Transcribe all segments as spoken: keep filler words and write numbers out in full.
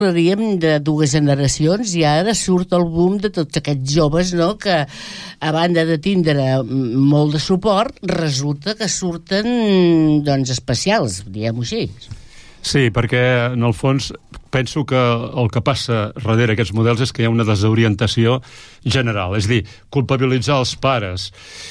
parlaríem de dues generacions i ara surt el boom de tots aquests joves, no?, que a banda de tindre molt de suport, resulta que surten, doncs, especials, diguem-ho així. Sí, perquè en el fons penso que el que passa darrere aquests models és que hi ha una desorientació general, és a dir, culpabilitzar els pares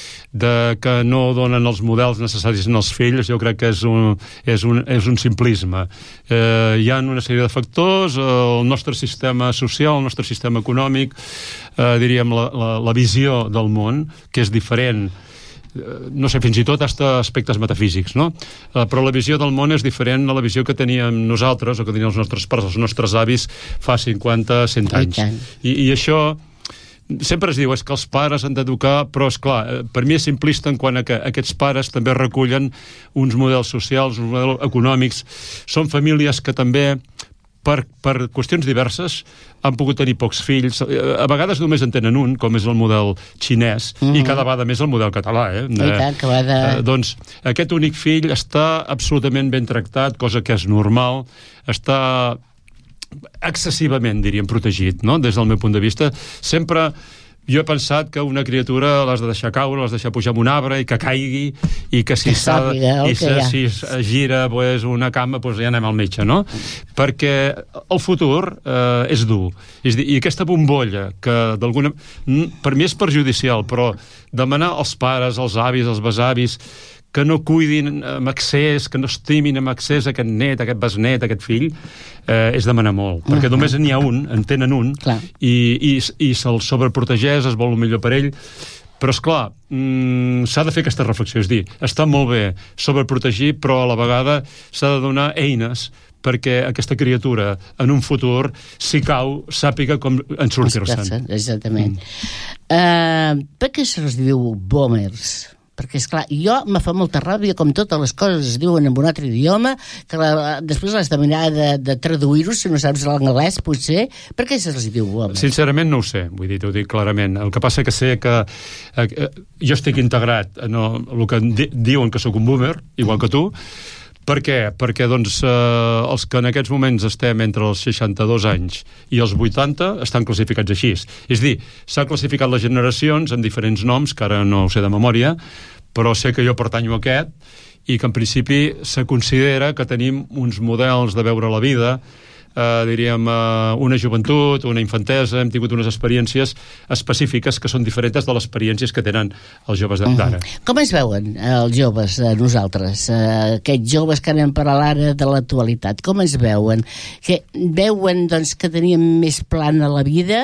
de que no donen els models necessaris als fills, jo crec que és un, és un, és un simplisme. Eh, hi ha una sèrie de factors, eh, el nostre sistema social, el nostre sistema econòmic, eh, diríem la, la, la visió del món, que és diferent, no sé, fins i tot hasta aspectes metafísics, no? Eh, però la visió del món és diferent a la visió que teníem nosaltres o que tenien els nostres pares, els nostres avis fa cinquanta, cent anys. I, i això sempre es diu és que els pares han d'educar, però és clar, per mi és simplista en quant a que aquests pares també recullen uns models socials, uns models econòmics. Són famílies que també per, per qüestions diverses han pogut tenir pocs fills, a vegades només en tenen un, com és el model xinès, mm-hmm. i cada vegada més el model català, eh? I tant, que va de... Eh, doncs aquest únic fill està absolutament ben tractat, cosa que és normal, està excessivament, diríem, protegit, no?, des del meu punt de vista. Sempre jo he pensat que una criatura l'has de deixar caure, l'has de deixar pujar en un arbre i que caigui, i que si, que sàpiga, i si, si es gira pues, una cama, pues, ja anem al metge, no? Perquè el futur eh, és dur. És dir, i aquesta bombolla, que d'alguna... per mi és perjudicial, però demanar als pares, als avis, als besavis, que no cuidin amb excés, que no estimin amb excés aquest net, aquest besnet, aquest fill, eh, és demanar molt. Perquè uh-huh. només n'hi ha un, en tenen un, Clar. i, i, i se'l sobreprotegeix, es vol el millor per ell. Però, esclar, mmm, s'ha de fer aquesta reflexió. És dir, està molt bé sobreprotegir, però a la vegada s'ha de donar eines perquè aquesta criatura, en un futur, si cau, sàpiga com en sortir-se'n. Exactament. Mm. Uh, per què se'ls diu boomers? Perquè, esclar, jo me fa molta ràbia com totes les coses es diuen en un altre idioma, que la, després l'has de mirar de, de traduir-ho, si no saps l'anglès, potser. Per què se'ls diu boomers? Sincerament no ho sé, vull dir, t'ho dic clarament. El que passa que sé que eh, jo estic integrat en el, el que di, diuen que sóc un boomer, igual que tu. Per què? Perquè doncs, eh, els que en aquests moments estem entre els seixanta-dos anys i els vuitanta estan classificats així. És a dir, s'han classificat les generacions amb diferents noms, que ara no ho sé de memòria, però sé que jo pertanyo a aquest i que en principi se considera que tenim uns models de veure la vida, eh, diríem, eh, una joventut, una infantesa, hem tingut unes experiències específiques que són diferents de les experiències que tenen els joves d'ara. Uh-huh. Com es veuen eh, els joves, eh, nosaltres? Eh, aquests joves que anem per a l'ara de l'actualitat, com es veuen? Que veuen, doncs, que teníem més plana la vida,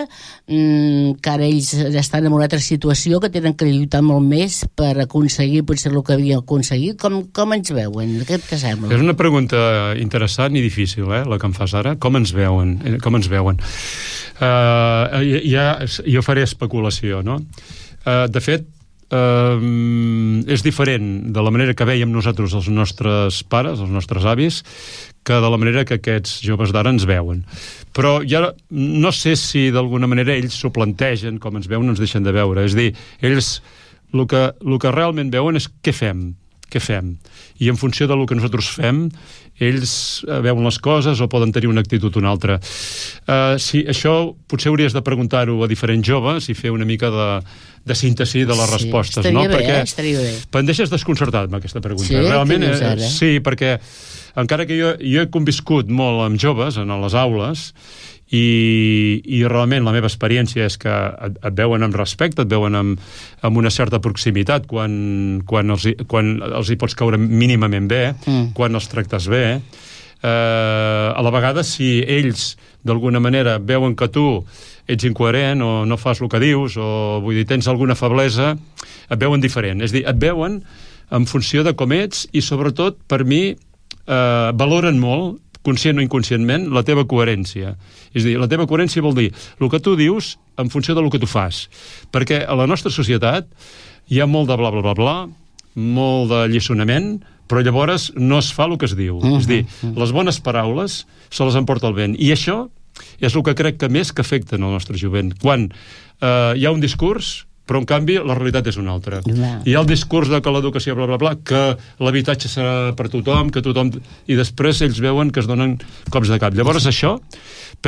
mm, que ara ells estan en una altra situació, que tenen que lluitar molt més per aconseguir potser el que havien aconseguit. Com, com ens veuen? Què et sembla? És una pregunta interessant i difícil, eh, la que em fas ara. Com ens veuen? Com ens veuen? Uh, ja, jo faré especulació, no? Uh, de fet, uh, és diferent de la manera que veiem nosaltres els nostres pares, els nostres avis, que de la manera que aquests joves d'ara ens veuen. Però ja no sé si d'alguna manera ells s'ho plantegen, com ens veuen, ens deixen de veure. És a dir, ells el que, el que realment veuen és què fem, què fem. I en funció del que nosaltres fem, ells veuen les coses o poden tenir una actitud o una altra. Uh, si això potser hauries de preguntar-ho a diferents joves i fer una mica de, de síntesi de les sí, respostes, no? Bé, perquè eh? Estaria bé. Em deixes desconcertat amb aquesta pregunta. Sí, realment, eh, sí, perquè encara que jo, jo he conviscut molt amb joves en les aules, i, i realment la meva experiència és que et, et veuen amb respecte, et veuen amb, amb una certa proximitat quan, quan, els, quan els hi pots caure mínimament bé, mm. quan els tractes bé. Eh, a la vegada, si ells d'alguna manera veuen que tu ets incoherent o no fas el que dius o vull dir, tens alguna feblesa, et veuen diferent. És a dir, et veuen en funció de com ets i sobretot, per mi, eh, valoren molt, conscient o inconscientment, la teva coherència. És a dir, la teva coherència vol dir el que tu dius en funció del que tu fas. Perquè a la nostra societat hi ha molt de bla, bla, bla, bla, molt de lliçonament, però llavors no es fa el que es diu. Uh-huh. És a dir, les bones paraules se les emporta el vent. I això és el que crec que més que afecta en el nostre jovent. Quan eh, hi ha un discurs però en canvi la realitat és una altra. Clar. Hi ha el discurs de que l'educació, bla, bla, bla, que l'habitatge serà per tothom, que tothom... I després ells veuen que es donen cops de cap. Llavors això